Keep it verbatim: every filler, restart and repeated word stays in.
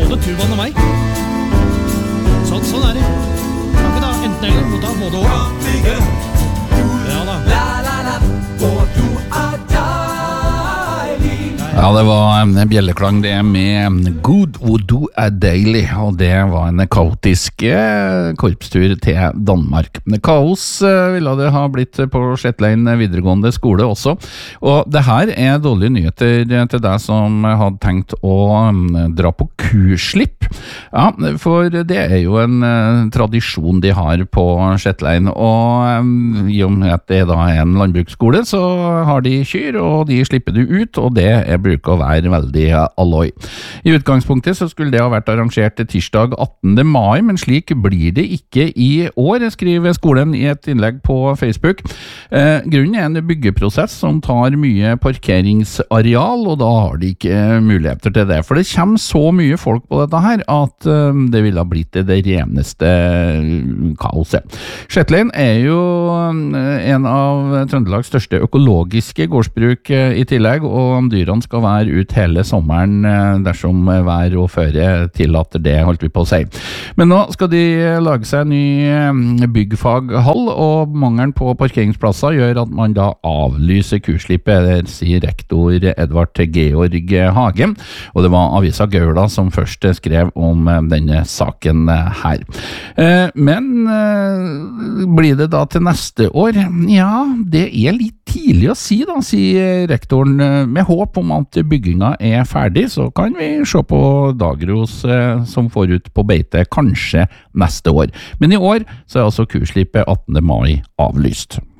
både turbanen og vei. Sånn, sånn er det. Kan ikke da enten eller, må ta både og. Ja da. Ja, det var en bjelleklang det med God Voodoo er deilig, og det var en kaotisk korpstur til Danmark. Kaos ville det ha blitt på Shetland videregående skole også, og det her er dårlige nyheter til deg som hadde tenkt å dra på kurslipp. Ja, for det er jo en tradisjon de har på Shetland, og i og med at det da er en landbruksskole, så har de kyr, og de slipper du ut, og det er bruker å være veldig alloy. I utgangspunktet så skulle det ha vært arrangert tirsdag attende mai, men slik blir det ikke i år, skriver skolen i et innlegg på Facebook. Eh, grunnen er en byggeprosess som tar mye parkeringsareal, og da har de ikke muligheter til det, for det kommer så mye folk på dette her, at eh, det ville ha blitt det reneste kaoset. Shetland er jo en av Trøndelags største økologiske gårdsbruk i tillegg, og dyrene skal være ut hele sommeren dersom vær og føre tillater det, holdt vi på å si. Men nå skal de lage seg en ny byggfaghall, og mangelen på parkeringsplasser gjør at man da avlyser kurslippet, det sier rektor Edvard Georg Hagen, og det var avisa Gaula som først skrev om denne saken her. Men blir det da til neste år? Ja, det er litt tidlig å si da, sier rektoren, med håp om at bygginga er ferdig, så kan vi se på dagros eh, som får ut på beite kanskje neste år. Men i år så er altså kurslippet attende mai avlyst.